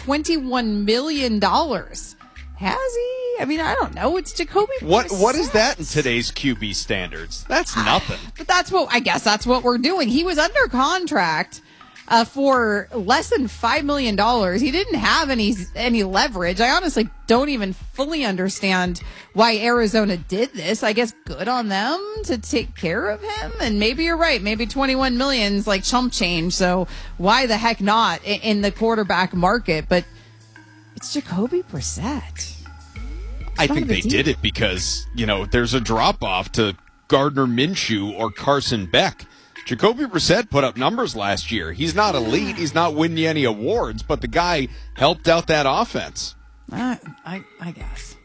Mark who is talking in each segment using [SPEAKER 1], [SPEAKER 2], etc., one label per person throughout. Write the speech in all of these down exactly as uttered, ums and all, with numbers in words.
[SPEAKER 1] twenty-one million dollars. Has he? I mean, I don't know. It's Jacoby Brissett.
[SPEAKER 2] What What is that in today's Q B standards? That's nothing.
[SPEAKER 1] But that's what, I guess that's what we're doing. He was under contract uh, for less than five million dollars. He didn't have any any leverage. I honestly don't even fully understand why Arizona did this. I guess good on them to take care of him. And maybe you're right. Maybe twenty-one million is like chump change. So why the heck not in, in the quarterback market? But it's Jacoby Brissett.
[SPEAKER 2] I think they did it because, you know, there's a drop-off to Gardner Minshew or Carson Beck. Jacoby Brissett put up numbers last year. He's not elite. He's not winning you any awards, but the guy helped out that offense.
[SPEAKER 1] Uh, I, I guess.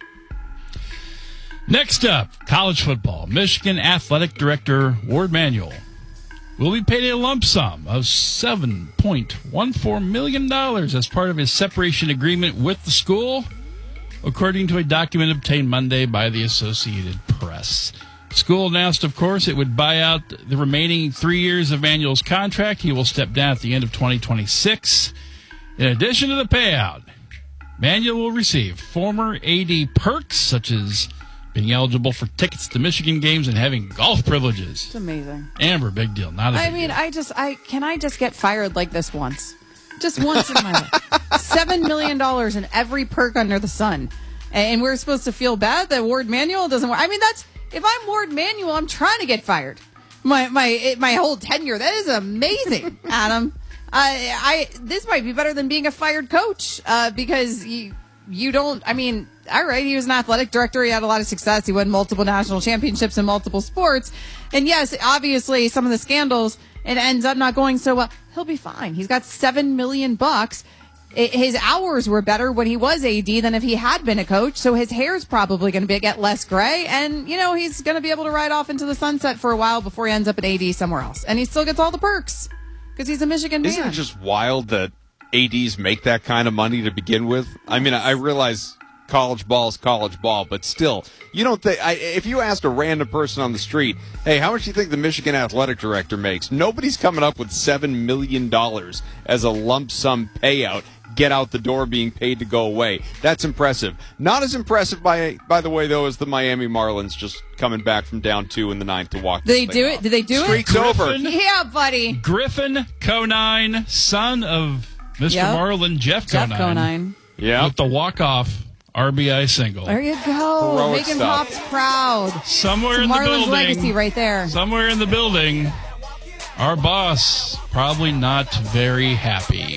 [SPEAKER 3] Next up, college football. Michigan Athletic Director Ward Manuel will be paid a lump sum of seven point one four million dollars as part of his separation agreement with the school, according to a document obtained Monday by the Associated Press. School announced, of course, it would buy out the remaining three years of Manuel's contract. He will step down at the end of twenty twenty-six. In addition to the payout, Manuel will receive former A D perks, such as being eligible for tickets to Michigan games and having golf privileges.
[SPEAKER 1] It's amazing.
[SPEAKER 3] Amber, big deal. Not a big
[SPEAKER 1] I mean,
[SPEAKER 3] deal.
[SPEAKER 1] I just, I can I just get fired like this once? Just once in my life. Seven million dollars in every perk under the sun. And we're supposed to feel bad that Ward Manuel doesn't work. I mean, that's, if I'm Ward Manuel, I'm trying to get fired. My my my whole tenure. That is amazing, Adam. I, I this might be better than being a fired coach uh, because you you don't. I mean, all right, he was an athletic director. He had a lot of success. He won multiple national championships in multiple sports. And yes, obviously, some of the scandals, it ends up not going so well. He'll be fine. He's got seven million bucks. It, his hours were better when he was A D than if he had been a coach. So his hair's probably going to get less gray. And, you know, he's going to be able to ride off into the sunset for a while before he ends up at A D somewhere else. And he still gets all the perks because he's a Michigan man.
[SPEAKER 2] Isn't it just wild that A Ds make that kind of money to begin with? I mean, I realize college ball is college ball, but still, you don't think, I, if you asked a random person on the street, hey, how much do you think the Michigan athletic director makes? Nobody's coming up with seven million dollars as a lump sum payout. Get out the door being paid to go away. That's impressive. Not as impressive, by by the way, though, as the Miami Marlins just coming back from down two in the ninth to walk.
[SPEAKER 1] Did they do it? Did they do it?
[SPEAKER 2] Streak's over.
[SPEAKER 1] Yeah, buddy.
[SPEAKER 3] Griffin Conine, son of Mister
[SPEAKER 1] Yep.
[SPEAKER 3] Marlin, Jeff
[SPEAKER 1] Jeff
[SPEAKER 3] Conine.
[SPEAKER 1] Conine.
[SPEAKER 2] Yeah.
[SPEAKER 3] With the walk-off R B I single.
[SPEAKER 1] There you go.
[SPEAKER 2] Heroic
[SPEAKER 1] Making
[SPEAKER 2] stuff.
[SPEAKER 1] Pops proud.
[SPEAKER 3] Somewhere
[SPEAKER 1] It's
[SPEAKER 3] in the
[SPEAKER 1] Marlins
[SPEAKER 3] building.
[SPEAKER 1] legacy right there.
[SPEAKER 3] Somewhere in the building, our boss probably not very happy.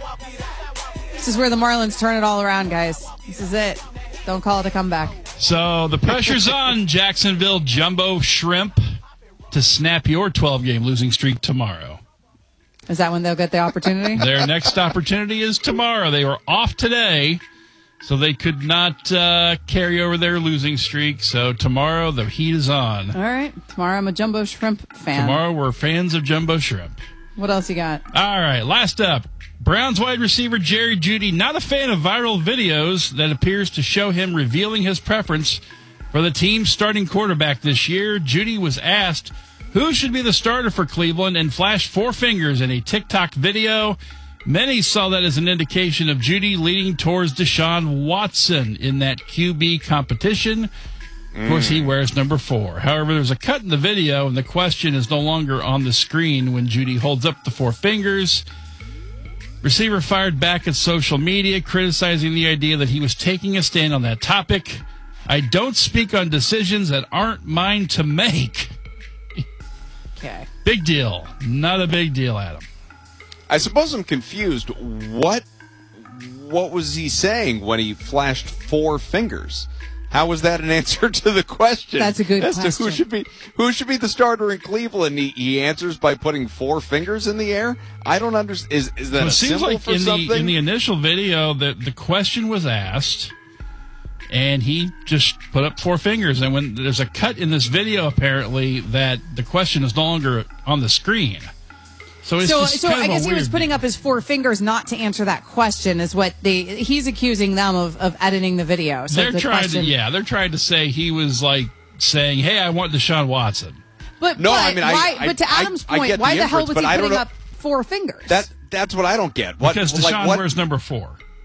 [SPEAKER 1] This is where the Marlins turn it all around, guys. This is it. Don't call it a comeback.
[SPEAKER 3] So the pressure's on Jacksonville Jumbo Shrimp to snap your twelve-game losing streak tomorrow.
[SPEAKER 1] Is that when they'll get the opportunity?
[SPEAKER 3] Their next opportunity is tomorrow. They were off today, so they could not uh, carry over their losing streak. So tomorrow the heat is on.
[SPEAKER 1] All right. Tomorrow I'm a Jumbo Shrimp fan.
[SPEAKER 3] Tomorrow we're fans of Jumbo Shrimp.
[SPEAKER 1] What else you got?
[SPEAKER 3] All right, last up. Browns wide receiver Jerry Jeudy, not a fan of viral videos that appears to show him revealing his preference for the team's starting quarterback this year. Jeudy was asked who should be the starter for Cleveland and flashed four fingers in a TikTok video. Many saw that as an indication of Jeudy leaning towards Deshaun Watson in that Q B competition. Of course, he wears number four. However, there's a cut in the video, and the question is no longer on the screen when Jeudy holds up the four fingers. Receiver fired back at social media, criticizing the idea that he was taking a stand on that topic. I don't speak on decisions that aren't mine to make.
[SPEAKER 1] Okay.
[SPEAKER 3] Big deal. Not a big deal, Adam.
[SPEAKER 2] I suppose I'm confused. What what was he saying when he flashed four fingers? How was that an answer to the question?
[SPEAKER 1] That's a good
[SPEAKER 2] as
[SPEAKER 1] question.
[SPEAKER 2] To who should be who should be the starter in Cleveland? He, he answers by putting four fingers in the air. I don't understand. Is is that
[SPEAKER 3] Well,
[SPEAKER 2] a
[SPEAKER 3] it seems
[SPEAKER 2] symbol
[SPEAKER 3] like
[SPEAKER 2] for
[SPEAKER 3] in
[SPEAKER 2] something?
[SPEAKER 3] the in the initial video that the question was asked, and he just put up four fingers. And when there's a cut in this video, apparently that the question is no longer on the screen. So it's
[SPEAKER 1] So,
[SPEAKER 3] just
[SPEAKER 1] so
[SPEAKER 3] kind of
[SPEAKER 1] I
[SPEAKER 3] a
[SPEAKER 1] guess he was
[SPEAKER 3] weird-
[SPEAKER 1] putting up his four fingers not to answer that question is what they, he's accusing them of, of editing the video. So
[SPEAKER 3] They're
[SPEAKER 1] the
[SPEAKER 3] trying
[SPEAKER 1] question,
[SPEAKER 3] to, yeah, they're trying to say he was like saying, "Hey, I want Deshaun Watson."
[SPEAKER 1] But,
[SPEAKER 2] No,
[SPEAKER 1] but
[SPEAKER 2] I mean, I-
[SPEAKER 1] why,
[SPEAKER 2] I-
[SPEAKER 1] but to
[SPEAKER 2] I-
[SPEAKER 1] Adam's
[SPEAKER 2] I
[SPEAKER 1] point,
[SPEAKER 2] get the
[SPEAKER 1] why the hell
[SPEAKER 2] inference,
[SPEAKER 1] was
[SPEAKER 2] but
[SPEAKER 1] he
[SPEAKER 2] I don't
[SPEAKER 1] putting
[SPEAKER 2] know-
[SPEAKER 1] up four fingers?
[SPEAKER 2] That that's what I don't get. What,
[SPEAKER 3] Because Deshaun
[SPEAKER 2] like, what,
[SPEAKER 3] wears number four.